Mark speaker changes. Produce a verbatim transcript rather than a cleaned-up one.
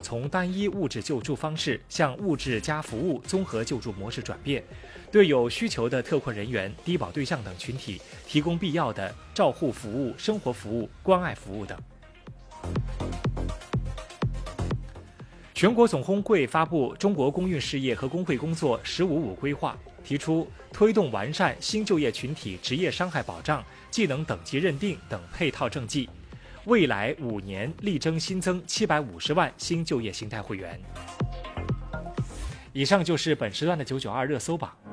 Speaker 1: 从单一物质救助方式向物质加服务综合救助模式转变，对有需求的特困人员、低保对象等群体提供必要的照护服务、生活服务、关爱服务等。全国总工会发布《中国公运事业和工会工作“十五五”规划》，提出推动完善新就业群体职业伤害保障、技能等级认定等配套政绩，未来五年力争新增七百五十万新就业形态会员。以上就是本时段的九九二热搜榜。